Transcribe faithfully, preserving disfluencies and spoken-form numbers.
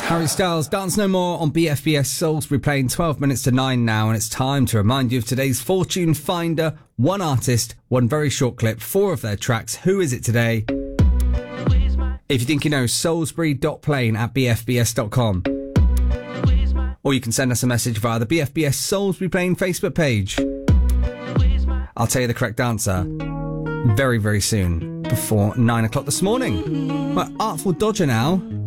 Harry Styles, Dance No More on B F B S Salisbury, playing twelve minutes to nine now, and it's time to remind you of today's Fortune Finder. One artist, one very short clip, four of their tracks. Who is it today? If you think you know, salisbury dot plane at b f b s dot com. Or you can send us a message via the B F B S Salisbury Plain Facebook page. I'll tell you the correct answer very, very soon, before nine o'clock this morning. My Artful Dodger now.